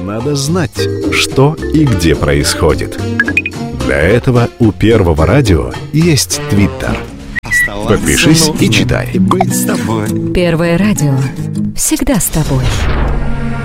Надо знать, что и где происходит. Для этого у Первого радио есть Твиттер. Подпишись и читай. Первое радио. Всегда с тобой.